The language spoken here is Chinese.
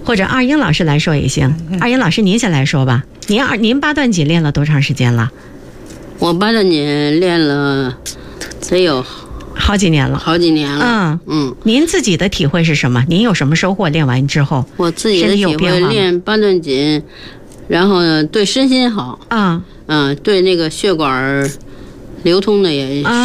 或者二英老师来说也行。二英老师，您先来说吧。您八段锦练了多长时间了？ 我八段锦练了得有好几年了。您自己的体会是什么？您有什么收获？练完之后， 我自己的体会，练八段锦，然后呢，对身心好。对那个血管流通的也